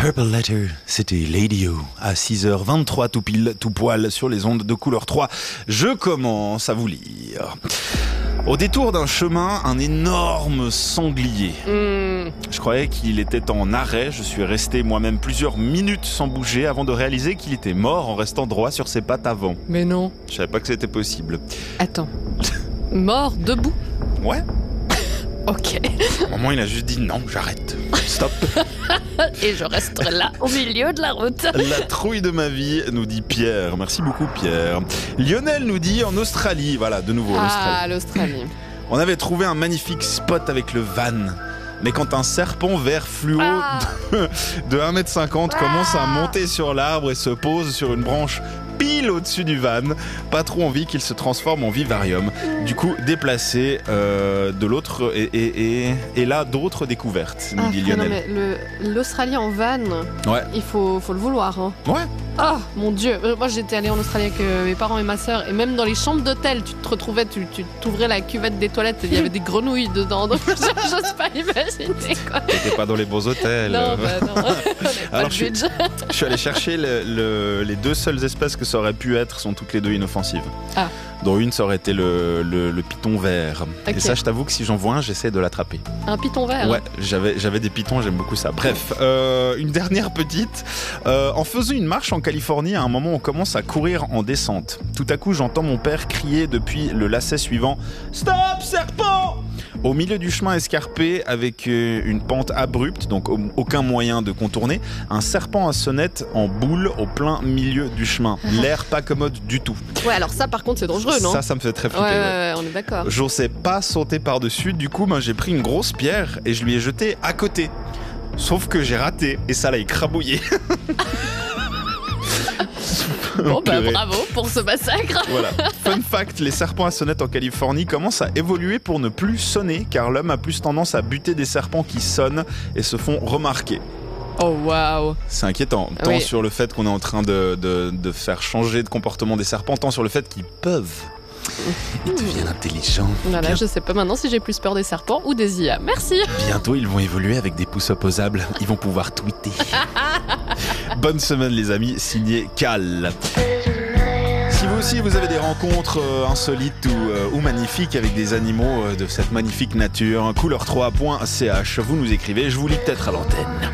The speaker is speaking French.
Purple Letter, c'était Lady O à 6h23 tout pile, tout poil sur les ondes de couleur 3. Je commence à vous lire. Au détour d'un chemin, un énorme sanglier. Je croyais qu'il était en arrêt. Je suis resté moi-même plusieurs minutes sans bouger avant de réaliser qu'il était mort en restant droit sur ses pattes avant. Mais non. Je savais pas que c'était possible. Attends. Mort debout? Ouais. Ok. À un moment, il a juste dit non, j'arrête. Stop. Et je resterai là, au milieu de la route. La trouille de ma vie, nous dit Pierre. Merci beaucoup, Pierre. Lionel nous dit en Australie. Voilà, de nouveau, Ah, l'Australie. On avait trouvé un magnifique spot avec le van. Mais quand un serpent vert fluo de 1m50 commence à monter sur l'arbre et se pose sur une branche pile au-dessus du van, pas trop envie qu'il se transforme en vivarium. Du coup, déplacé de l'autre et là d'autres découvertes, nous dit Lionel. Non mais l'Australie en van, Ouais. il faut le vouloir. Hein. Ouais. Ah, mon Dieu. Moi, j'étais allée en Australie avec mes parents et ma sœur. Et même dans les chambres d'hôtel, tu te retrouvais, tu t'ouvrais la cuvette des toilettes et il y avait des grenouilles dedans. Donc, j'ose pas imaginer, quoi. T'étais pas dans les bons hôtels. Non, bah non. On n'avait pas Alors, le budget. Je suis allé chercher les deux seules espèces que ça aurait pu être sont toutes les deux inoffensives. Ah. Dont une, ça aurait été le python vert. Okay. Et ça, je t'avoue que si j'en vois un, j'essaie de l'attraper. Un python vert. Ouais, j'avais des pythons, j'aime beaucoup ça. Bref, une dernière petite. En faisant une marche en Californie, à un moment, on commence à courir en descente. Tout à coup, j'entends mon père crier depuis le lacet suivant « Stop, serpent !» Au milieu du chemin escarpé, avec une pente abrupte, donc aucun moyen de contourner, un serpent à sonnette en boule au plein milieu du chemin. L'air pas commode du tout. Ouais, alors ça, par contre, c'est dangereux, non? Ça me fait très flipper. Ouais, on est d'accord. J'osais pas sauter par-dessus, du coup, j'ai pris une grosse pierre et je lui ai jeté à côté. Sauf que j'ai raté et ça l'a écrabouillé. Bon, bravo pour ce massacre. Voilà. Fun fact, les serpents à sonnette en Californie commencent à évoluer pour ne plus sonner, car l'homme a plus tendance à buter des serpents qui sonnent et se font remarquer. Oh waouh. C'est inquiétant, tant Oui. sur le fait qu'on est en train de faire changer de comportement des serpents, tant sur le fait qu'ils peuvent. Ils deviennent intelligents. Voilà, je sais pas maintenant si j'ai plus peur des serpents ou des IA. Merci. Bientôt, ils vont évoluer avec des pouces opposables. Ils vont pouvoir tweeter. Bonne semaine, les amis. Signé Cal. Si vous aussi, vous avez des rencontres insolites ou magnifiques avec des animaux de cette magnifique nature, couleur3.ch, vous nous écrivez. Je vous lis peut-être à l'antenne.